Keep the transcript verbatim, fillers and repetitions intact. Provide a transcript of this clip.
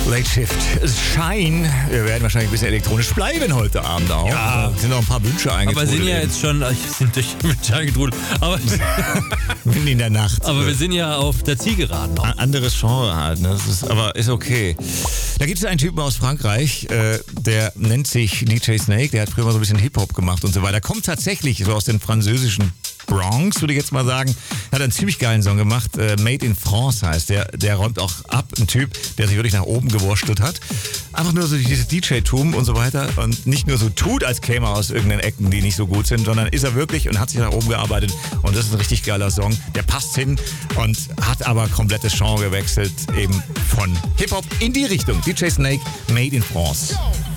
Late Shift. Shine. Wir werden wahrscheinlich ein bisschen elektronisch bleiben heute Abend auch. Ja. Es sind noch ein paar Wünsche eingetrudelt. Aber wir sind ja jetzt schon, ich sind durch Wünsche eingetrudelt. Aber, Mitten in der Nacht. aber wir sind ja auf der Zielgeraden noch. Ein anderes Genre halt, ne? Das ist, aber ist okay. Da gibt es einen Typen aus Frankreich, äh, der nennt sich D J Snake, der hat früher mal so ein bisschen Hip-Hop gemacht und so weiter. Kommt tatsächlich so aus den französischen Bronx, würde ich jetzt mal sagen. Hat einen ziemlich geilen Song gemacht. Äh, Made in France heißt der. Der räumt auch ab. Ein Typ, der sich wirklich nach oben gewurschtelt hat. Einfach nur so dieses D J-Tum und so weiter. Und nicht nur so tut, als käme er aus irgendeinen Ecken, die nicht so gut sind, sondern ist er wirklich und hat sich nach oben gearbeitet. Und das ist ein richtig geiler Song. Der passt hin und hat aber komplettes Genre gewechselt. Eben von Hip-Hop in die Richtung. D J Snake, Made in France.